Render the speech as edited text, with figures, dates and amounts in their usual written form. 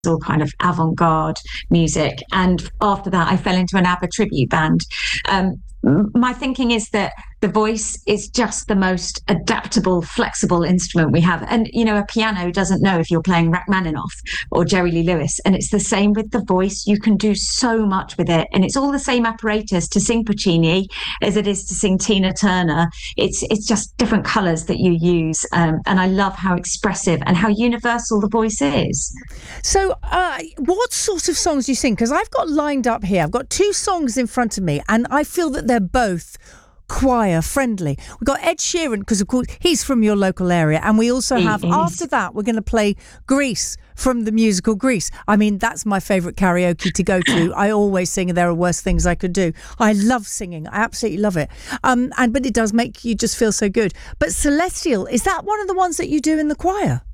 all kind of avant-garde music. And after that, I fell into an ABBA tribute band. My thinking is that the voice is just the most adaptable, flexible instrument we have. And, a piano doesn't know if you're playing Rachmaninoff or Jerry Lee Lewis. And it's the same with the voice. You can do so much with it. And it's all the same apparatus to sing Puccini as it is to sing Tina Turner. It's just different colours that you use. And I love how expressive and how universal the voice is. So what sort of songs do you sing? Because I've got lined up here, I've got 2 songs in front of me, and I feel that they're both choir friendly. We've got Ed Sheeran, because of course he's from your local area, and we also have, after that, we're going to play Grease from the musical Grease. I mean, that's my favourite karaoke to go to. I always sing There Are Worse Things I Could Do. I love singing. I absolutely love it. But it does make you just feel so good. But Celestial, is that one of the ones that you do in the choir?